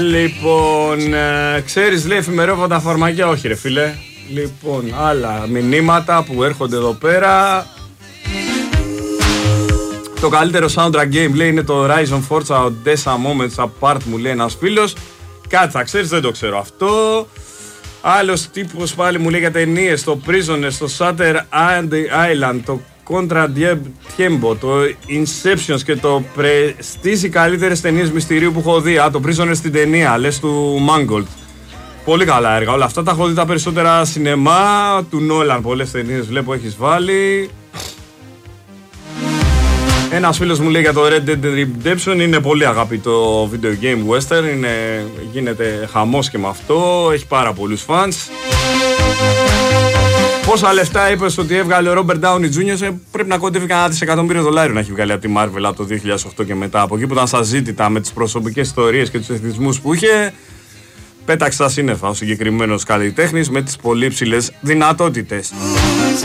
Λοιπόν, ξέρεις, λέει εφημερόβατα φαρμακεία, όχι ρε φίλε. Λοιπόν, άλλα μηνύματα που έρχονται εδώ πέρα. Το καλύτερο soundtrack game, λέει, είναι το Horizon Forza Odessa Moments Apart, μου λέει ένας φίλος. Κάτι θα ξέρεις, δεν το ξέρω αυτό. Άλλος τύπος πάλι μου λέει για ταινίες, το Prisoners, το Shutter Island, το Contra Tiempo, το Inception και το Prestige, οι καλύτερες ταινίες μυστηρίου που έχω δει. Το Prisoners στην ταινία, λες, του Mangold. Πολύ καλά έργα, όλα αυτά τα έχω δει τα περισσότερα σινεμά, του Nolan, πολλές ταινίες βλέπω έχεις βάλει. Ένας φίλος μου λέει για το Red Dead Redemption, είναι πολύ αγαπητό video game western, γίνεται χαμός και με αυτό, έχει πάρα πολλούς fans. Πόσα λεφτά είπες ότι έβγαλε ο Robert Downey Jr., πρέπει να κοντεύει κανένα $100,000,000 να έχει βγάλει από τη Marvel από το 2008 και μετά. Από εκεί που ήταν στα ζήτητα με τις προσωπικές ιστορίες και τους εθισμούς που είχε, πέταξε στα σύννεφα ο συγκεκριμένος καλλιτέχνης με τις πολύ ψηλές δυνατότητες.